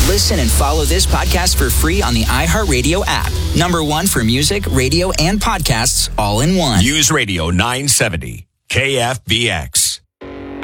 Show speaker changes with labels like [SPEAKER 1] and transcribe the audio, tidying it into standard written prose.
[SPEAKER 1] Listen and follow this podcast for free on the iHeartRadio app. Number one for music, radio, and podcasts all in one.
[SPEAKER 2] News Radio 970, KFBX.